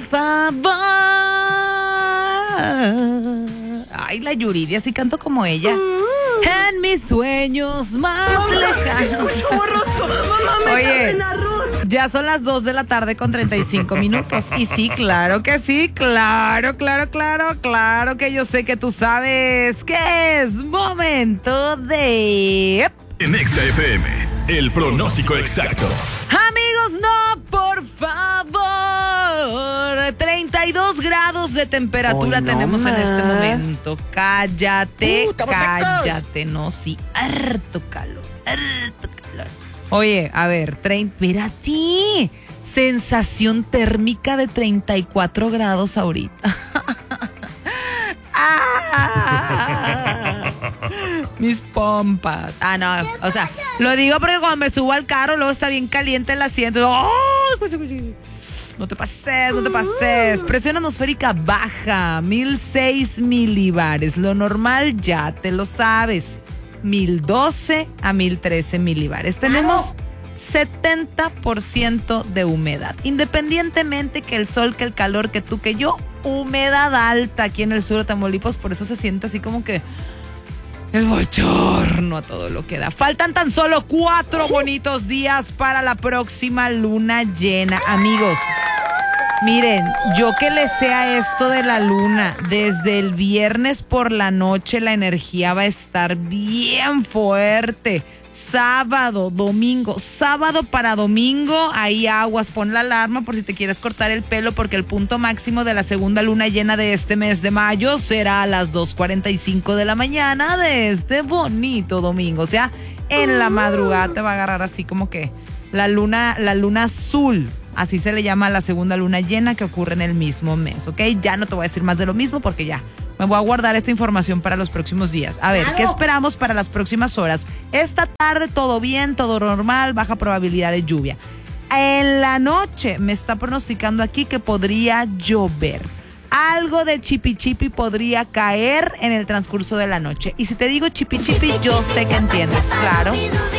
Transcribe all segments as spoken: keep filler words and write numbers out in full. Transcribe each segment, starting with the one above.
favor. Ay, la Yuridia, así canto como ella. En mis sueños más lejanos. Oye, ya son las dos de la tarde con treinta y cinco minutos. Y sí, claro que sí, claro, claro, claro, claro que yo sé que tú sabes que es momento de... En Exa F M, el pronóstico exacto. Amigos, no, por favor. treinta y dos grados de temperatura oh, no tenemos más. En este momento. Cállate, uh, cállate, no, sí. Harto calor, harto calor. Oye, a ver, treinta, mira a ti. Sensación térmica de treinta y cuatro grados ahorita. Ah, mis pompas. Ah, no, o sea, lo digo porque cuando me subo al carro luego está bien caliente el asiento. ¡Oh! No te pases, no te pases. Presión atmosférica baja, mil seis milibares. Lo normal ya te lo sabes, mil doce a mil trece milibares. Tenemos setenta por ciento de humedad. Independientemente que el sol, que el calor, que tú, que yo, humedad alta aquí en el sur de Tamaulipas, por eso se siente así como que el bochorno a todo lo que da. Faltan tan solo cuatro bonitos días para la próxima luna llena, amigos. Miren, yo que le sé a esto de la luna, desde el viernes por la noche la energía va a estar bien fuerte. Sábado, domingo, sábado para domingo, ahí aguas, pon la alarma por si te quieres cortar el pelo, porque el punto máximo de la segunda luna llena de este mes de mayo será a las dos cuarenta y cinco de la mañana de este bonito domingo. O sea, en la madrugada te va a agarrar así como que la luna, la luna azul. Así se le llama a la segunda luna llena que ocurre en el mismo mes, ¿ok? Ya no te voy a decir más de lo mismo porque ya me voy a guardar esta información para los próximos días. A ver, ¿qué esperamos para las próximas horas? Esta tarde todo bien, todo normal, baja probabilidad de lluvia. En la noche me está pronosticando aquí que podría llover. Algo de chipi chipi podría caer en el transcurso de la noche. Y si te digo chipi chipi, yo sé que entiendes, claro.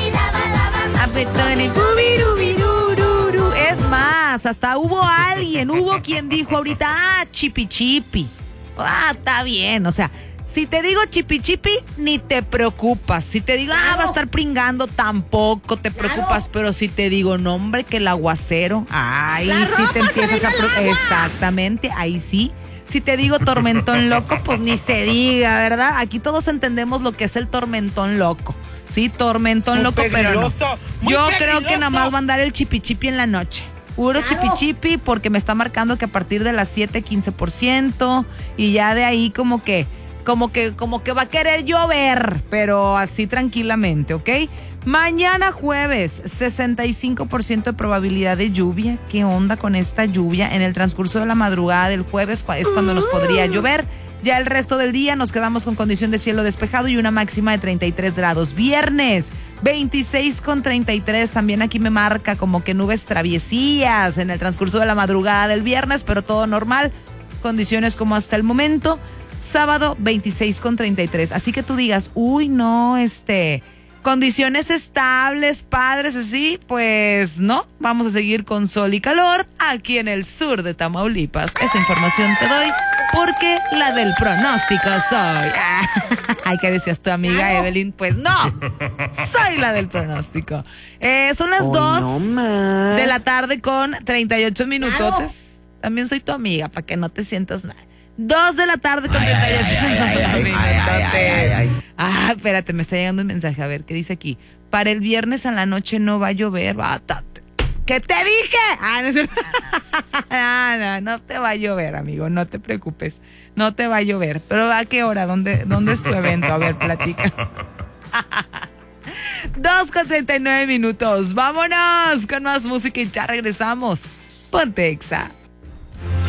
Es más, hasta hubo alguien, hubo quien dijo ahorita, ah, chipi chipi. Ah, está bien, o sea, si te digo chipi chipi, ni te preocupas. Si te digo, ah, va a estar pringando, tampoco te preocupas. Pero si te digo, no, hombre, que el aguacero, ay, sí te empiezas a preocupar. Exactamente, ahí sí. Si te digo tormentón loco, pues ni se diga, ¿verdad? Aquí todos entendemos lo que es el tormentón loco. Sí, tormentón muy loco, pero no. Yo creo que nada más va a andar el chipi chipi en la noche. Puro chipi chipi, porque me está marcando que a partir de las siete, quince por ciento, y ya de ahí como que, como que, como que va a querer llover, pero así tranquilamente, ¿ok? Mañana jueves, sesenta y cinco por ciento de probabilidad de lluvia. ¿Qué onda con esta lluvia? En el transcurso de la madrugada del jueves es cuando nos podría llover. Ya el resto del día nos quedamos con condición de cielo despejado y una máxima de treinta y tres grados. Viernes, veintiséis con treinta y tres. También aquí me marca como que nubes traviesías en el transcurso de la madrugada del viernes, pero todo normal. Condiciones como hasta el momento. Sábado, veintiséis con treinta y tres. Así que tú digas, uy, no, este... condiciones estables, padres, así, pues no, vamos a seguir con sol y calor aquí en el sur de Tamaulipas. Esta información te doy porque la del pronóstico soy. Ay, ¿qué decías tu amiga Evelyn? Pues no, soy la del pronóstico. Eh, son las oh, dos no de la tarde con treinta y ocho minutos. También soy tu amiga, para que no te sientas mal. Dos de la tarde con treinta y ocho minutos. Ah, espérate, me está llegando un mensaje. A ver, ¿qué dice aquí? Para el viernes a la noche no va a llover. Bátate. ¿Qué te dije? Ah, no, no, no, no te va a llover, amigo. No te preocupes. No te va a llover. Pero ¿a qué hora? ¿Dónde, dónde es tu evento? A ver, platica. Dos con treinta y nueve minutos. Vámonos con más música y ya regresamos. Ponte Exa.